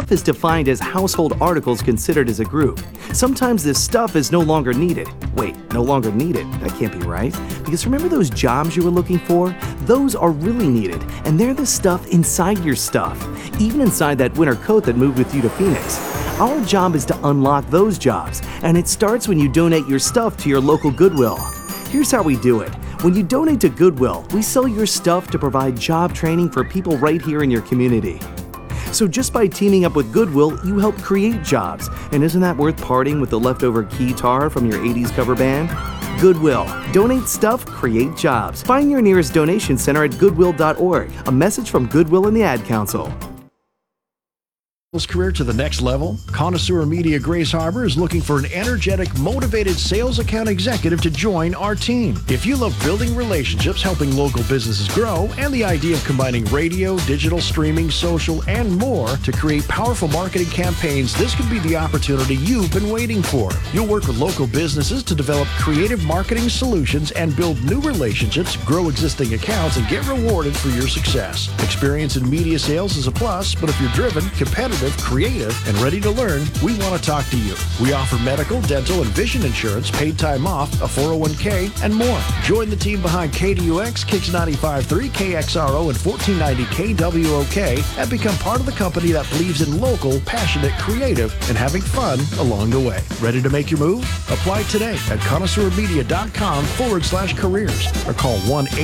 stuff is defined as household articles considered as a group. Sometimes this stuff is no longer needed. Wait, no longer needed? That can't be right. Because remember those jobs you were looking for? Those are really needed, and they're the stuff inside your stuff. Even inside that winter coat that moved with you to Phoenix. Our job is to unlock those jobs, and it starts when you donate your stuff to your local Goodwill. Here's how we do it. When you donate to Goodwill, we sell your stuff to provide job training for people right here in your community. So just by teaming up with Goodwill, you help create jobs. And isn't that worth parting with the leftover guitar from your 80s cover band? Goodwill. Donate stuff, create jobs. Find your nearest donation center at goodwill.org. A message from Goodwill and the Ad Council. Career to the next level? Connoisseur Media Grace Harbor is looking for an energetic, motivated sales account executive to join our team. If you love building relationships, helping local businesses grow, and the idea of combining radio, digital, streaming, social, and more to create powerful marketing campaigns, this could be the opportunity you've been waiting for. You'll work with local businesses to develop creative marketing solutions and build new relationships, grow existing accounts, and get rewarded for your success. Experience in media sales is a plus, but if you're driven, competitive, creative, and ready to learn, we want to talk to you. We offer medical, dental, and vision insurance, paid time off, a 401k, and more. Join the team behind KDUX, Kicks 95.3, KXRO, and 1490 KWOK, and become part of the company that believes in local, passionate, creative, and having fun along the way. Ready to make your move? Apply today at connoisseurmedia.com/careers or call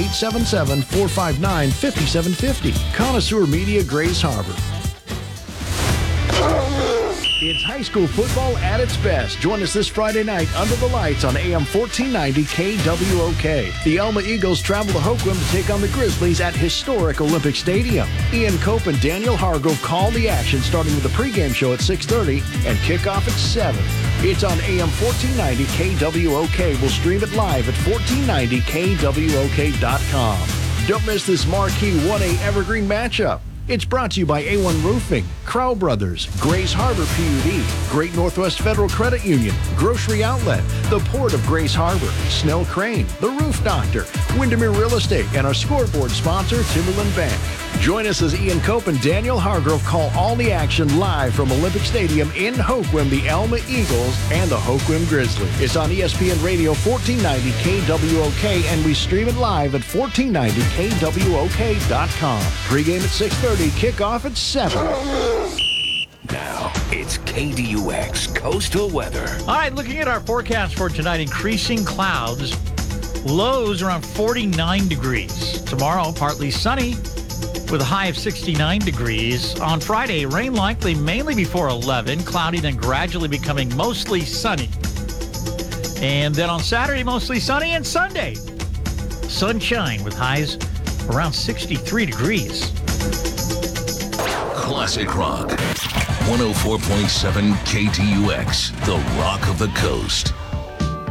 1-877-459-5750. Connoisseur Media, Grace Harbor. It's high school football at its best. Join us this Friday night under the lights on AM 1490 KWOK. The Elma Eagles travel to Hoquiam to take on the Grizzlies at historic Olympic Stadium. Ian Cope and Daniel Hargrove call the action, starting with the pregame show at 6:30 and kickoff at 7. It's on AM 1490 KWOK. We'll stream it live at 1490KWOK.com. Don't miss this marquee 1A Evergreen matchup. It's brought to you by A1 Roofing, Crow Brothers, Grace Harbor PUD, Great Northwest Federal Credit Union, Grocery Outlet, the Port of Grace Harbor, Snell Crane, The Roof Doctor, Windermere Real Estate, and our scoreboard sponsor, Timberland Bank. Join us as Ian Cope and Daniel Hargrove call all the action live from Olympic Stadium in Hoquiam, the Elma Eagles and the Hoquiam Grizzlies. It's on ESPN Radio 1490 KWOK, and we stream it live at 1490KWOK.com. Pre-game at 6:30, kickoff at 7. Now, it's KDUX Coastal Weather. All right, looking at our forecast for tonight, increasing clouds. Lows around 49 degrees. Tomorrow, partly sunny with a high of 69 degrees. On Friday, rain likely mainly before 11, cloudy, then gradually becoming mostly sunny. And then on Saturday, mostly sunny, and Sunday, sunshine with highs around 63 degrees. Classic Rock. 104.7 KTUX, the Rock of the Coast.